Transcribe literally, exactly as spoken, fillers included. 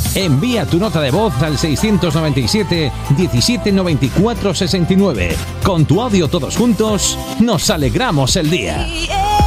Envía tu nota de voz al seiscientos noventa y siete, diecisiete noventa y cuatro, sesenta y nueve. Con tu audio todos juntos, nos alegramos el día.